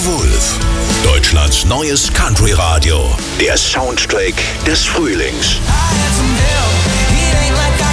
Wolf. Deutschlands neues Country-Radio. Der Soundtrack des Frühlings. I had some help, it ain't like I